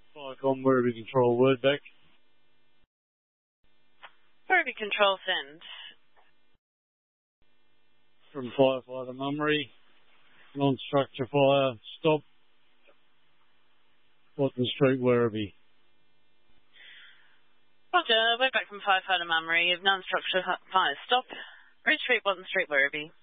Firecon Werribee Control, word back. Werribee Control, send. From Firefighter Mummery, non-structure fire, stop. Watson Street, Werribee. Roger, word back from Firefighter Mummery of non-structure fire, stop. Bridge Street, Watson Street, Werribee.